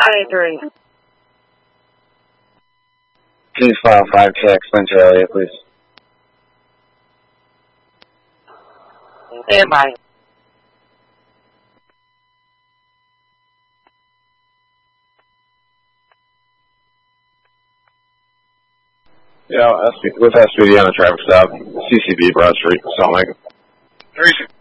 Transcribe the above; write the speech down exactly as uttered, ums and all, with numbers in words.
nine three. Please file five K X Spencer Elliott, please. Stand by. Yeah, with S P D on a traffic stop, C C B Broad Street, Salt Lake. three six.